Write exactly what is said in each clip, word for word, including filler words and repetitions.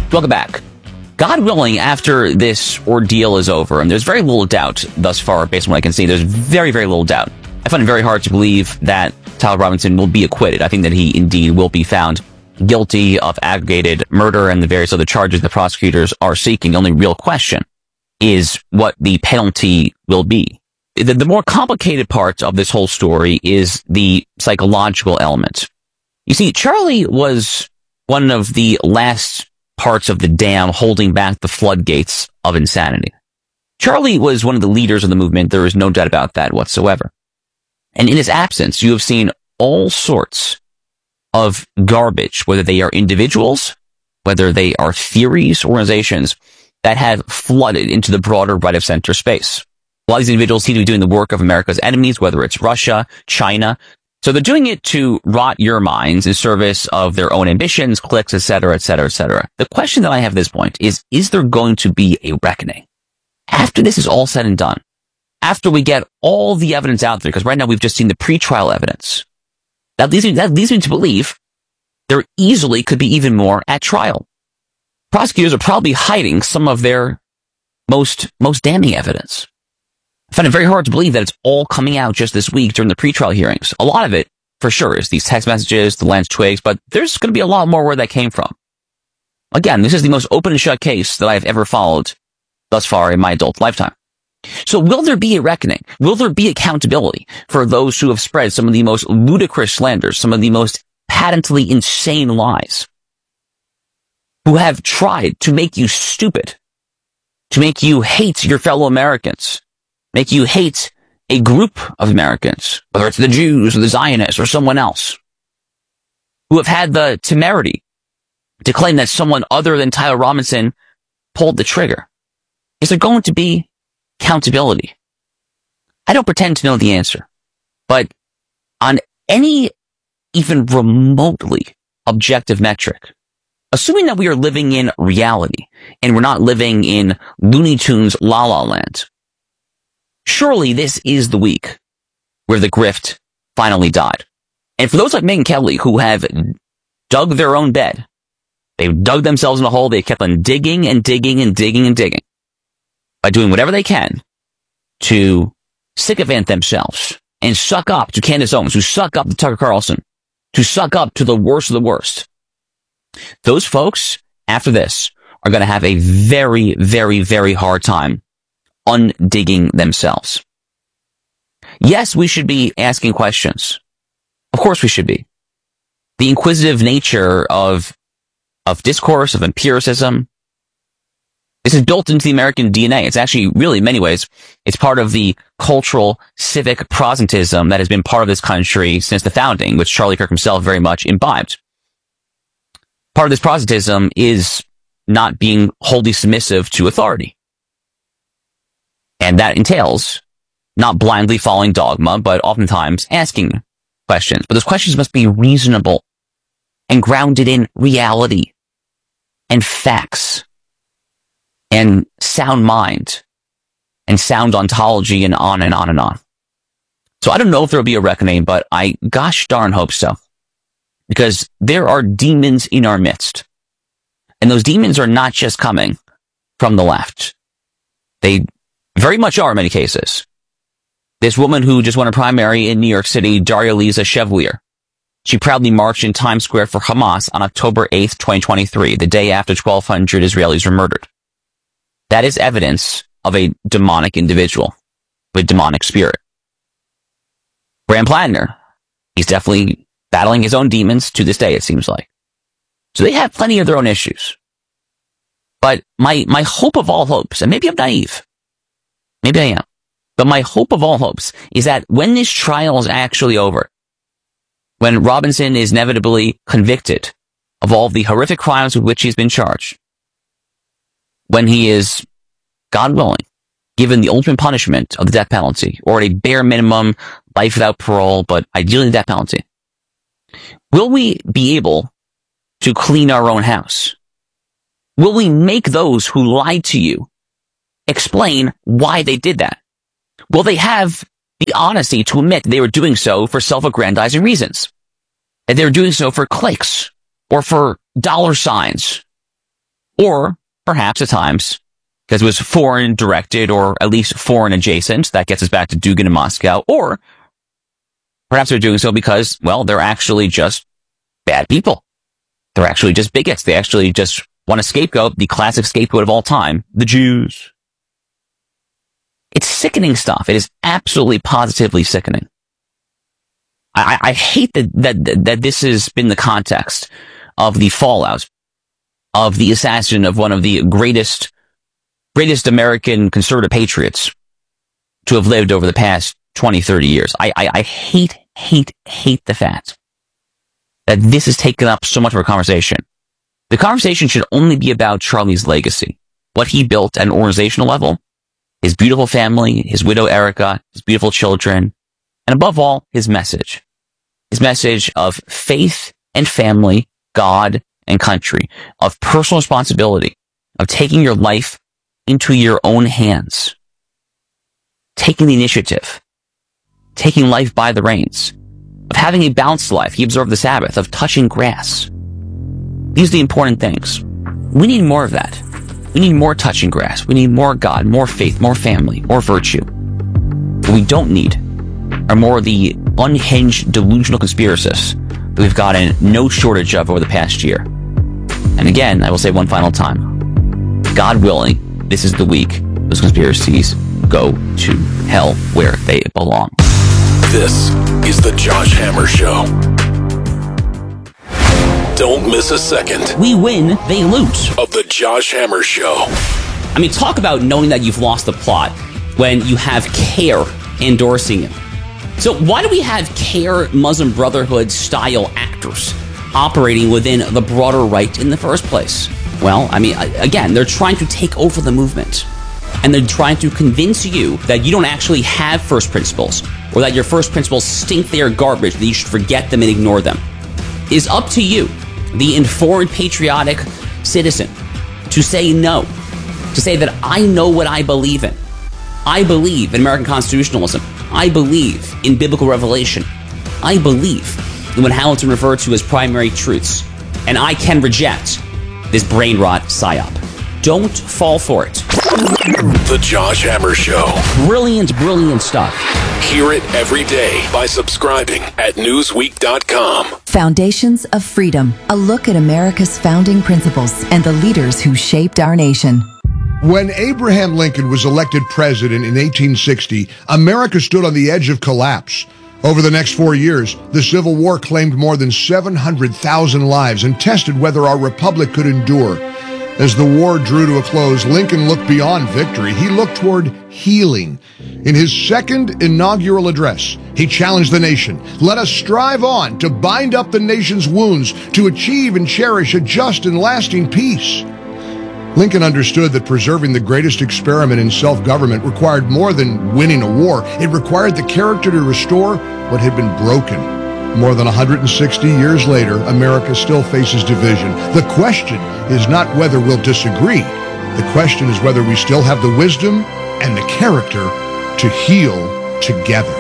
Welcome back. God willing, after this ordeal is over, and there's very little doubt thus far, based on what I can see, there's very, very little doubt. I find it very hard to believe that Tyler Robinson will be acquitted. I think that he indeed will be found guilty of aggravated murder and the various other charges the prosecutors are seeking. The only real question is what the penalty will be. The, the more complicated part of this whole story is the psychological element. You see, Charlie was one of the last parts of the dam holding back the floodgates of insanity. Charlie was one of the leaders of the movement. There is no doubt about that whatsoever. And in his absence, you have seen all sorts of garbage, whether they are individuals, whether they are theories, organizations that have flooded into the broader right of center space. A lot of these individuals seem to be doing the work of America's enemies, whether it's Russia, China. So they're doing it to rot your minds in service of their own ambitions, cliques, et cetera, et cetera, et cetera. The question that I have at this point is, is there going to be a reckoning? After this is all said and done, after we get all the evidence out there, because right now we've just seen the pretrial evidence, that leads me, that leads me to believe there easily could be even more at trial. Prosecutors are probably hiding some of their most, most damning evidence. I find it very hard to believe that it's all coming out just this week during the pretrial hearings. A lot of it, for sure, is these text messages, the Lance twigs, but there's going to be a lot more where that came from. Again, this is the most open and shut case that I've ever followed thus far in my adult lifetime. So will there be a reckoning? Will there be accountability for those who have spread some of the most ludicrous slanders, some of the most patently insane lies, who have tried to make you stupid, to make you hate your fellow Americans, make you hate a group of Americans, whether it's the Jews or the Zionists or someone else, who have had the temerity to claim that someone other than Tyler Robinson pulled the trigger? Is there going to be accountability? I don't pretend to know the answer, but on any even remotely objective metric, assuming that we are living in reality and we're not living in Looney Tunes La La Land, surely this is the week where the grift finally died. And for those like Megyn Kelly who have dug their own bed, they've dug themselves in a hole, they kept on digging and digging and digging and digging by doing whatever they can to sycophant themselves and suck up to Candace Owens, to suck up to Tucker Carlson, to suck up to the worst of the worst. Those folks, after this, are going to have a very, very, very hard time undigging themselves. Yes, we should be asking questions. Of course we should be. The inquisitive nature of, of discourse, of empiricism, this is built into the American D N A. It's actually really, in many ways, it's part of the cultural, civic Protestantism that has been part of this country since the founding, which Charlie Kirk himself very much imbibed. Part of this Protestantism is not being wholly submissive to authority. And that entails not blindly following dogma, but oftentimes asking questions. But those questions must be reasonable and grounded in reality and facts and sound mind and sound ontology and on and on and on. So I don't know if there'll be a reckoning, but I gosh darn hope so. Because there are demons in our midst. And those demons are not just coming from the left. They very much are in many cases. This woman who just won a primary in New York City, Daria Lisa Chevalier, she proudly marched in Times Square for Hamas on October eighth, twenty twenty-three, the day after twelve hundred Israelis were murdered. That is evidence of a demonic individual with demonic spirit. Graham Plattner, he's definitely battling his own demons to this day, it seems like. So they have plenty of their own issues. But my, my hope of all hopes, and maybe I'm naive, maybe I am, but my hope of all hopes is that when this trial is actually over, when Robinson is inevitably convicted of all the horrific crimes with which he's been charged, when he is, God willing, given the ultimate punishment of the death penalty, or at a bare minimum life without parole, but ideally the death penalty, will we be able to clean our own house? Will we make those who lied to you explain why they did that? Will they have the honesty to admit they were doing so for self-aggrandizing reasons? That they were doing so for clicks or for dollar signs Or perhaps at times, because it was foreign directed or at least foreign adjacent, that gets us back to Dugin in Moscow. Or perhaps they're doing so because, well, they're actually just bad people. They're actually just bigots. They actually just want to scapegoat the classic scapegoat of all time, the Jews. It's sickening stuff. It is absolutely positively sickening. I, I hate that, that, that this has been the context of the fallout of the assassin of one of the greatest, greatest American conservative patriots to have lived over the past twenty, thirty years. I, I, I hate, hate, hate the fact that this has taken up so much of our conversation. The conversation should only be about Charlie's legacy, what he built at an organizational level, his beautiful family, his widow Erica, his beautiful children, and above all, his message. His message of faith and family, God and country, of personal responsibility, of taking your life into your own hands, taking the initiative, taking life by the reins, of having a balanced life. He observed the Sabbath, of touching grass. These are the important things. We need more of that. We need more touching grass. We need more God, more faith, more family, more virtue. What we don't need are more of the unhinged, delusional conspiracists that we've gotten no shortage of over the past year. And again, I will say one final time, God willing, this is the week those conspiracies go to hell where they belong. This is the Josh Hammer Show. Don't miss a second. We win, they lose. Of the Josh Hammer Show. I mean, talk about knowing that you've lost the plot when you have CARE endorsing him. So why do we have CARE Muslim Brotherhood style actors operating within the broader right in the first place? Well, I mean, again, they're trying to take over the movement. And they're trying to convince you that you don't actually have first principles, or that your first principles stink, they are garbage, that you should forget them and ignore them. It is up to you, the informed, patriotic citizen, to say no. To say that I know what I believe in. I believe in American constitutionalism. I believe in biblical revelation. I believe in what Hamilton referred to as primary truths. And I can reject this brain rot psyop. Don't fall for it. The Josh Hammer Show. Brilliant, brilliant stuff. Hear it every day by subscribing at newsweek dot com. Foundations of Freedom. A look at America's founding principles and the leaders who shaped our nation. When Abraham Lincoln was elected president in eighteen sixty, America stood on the edge of collapse. Over the next four years, the Civil War claimed more than seven hundred thousand lives and tested whether our republic could endure. As the war drew to a close, Lincoln looked beyond victory. He looked toward healing. In his second inaugural address, he challenged the nation. Let us strive on to bind up the nation's wounds, to achieve and cherish a just and lasting peace. Lincoln understood that preserving the greatest experiment in self-government required more than winning a war. It required the character to restore what had been broken. More than one hundred sixty years later, America still faces division. The question is not whether we'll disagree. The question is whether we still have the wisdom and the character to heal together.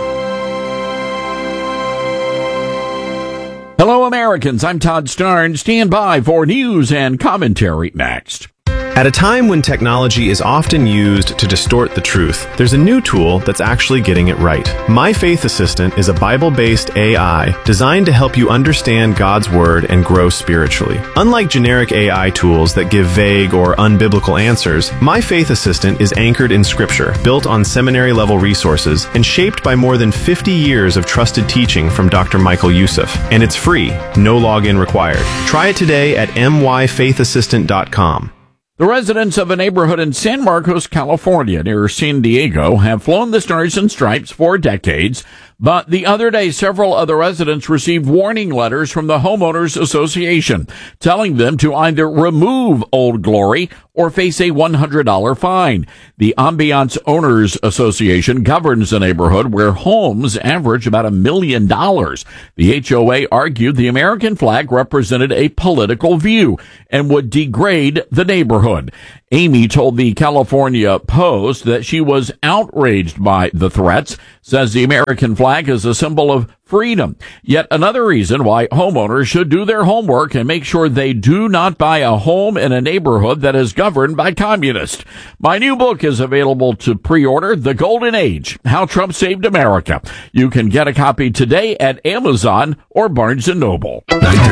Hello, Americans. I'm Todd Starn. Stand by for news and commentary next. At a time when technology is often used to distort the truth, there's a new tool that's actually getting it right. My Faith Assistant is a Bible-based A I designed to help you understand God's Word and grow spiritually. Unlike generic A I tools that give vague or unbiblical answers, My Faith Assistant is anchored in Scripture, built on seminary-level resources, and shaped by more than fifty years of trusted teaching from Doctor Michael Youssef. And it's free, no login required. Try it today at m y faith assistant dot com. The residents of a neighborhood in San Marcos, California, near San Diego, have flown the Stars and Stripes for decades, but the other day, several other residents received warning letters from the Homeowners Association telling them to either remove Old Glory or face a one hundred dollars fine. The Ambiance Owners Association governs the neighborhood where homes average about a million dollars. The H O A argued the American flag represented a political view and would degrade the neighborhood. Amy told the California Post that she was outraged by the threats, says the American flag is a symbol of freedom. Yet another reason why homeowners should do their homework and make sure they do not buy a home in a neighborhood that is governed by communists. My new book is available to pre-order, The Golden Age, How Trump Saved America. You can get a copy today at Amazon or Barnes and Noble.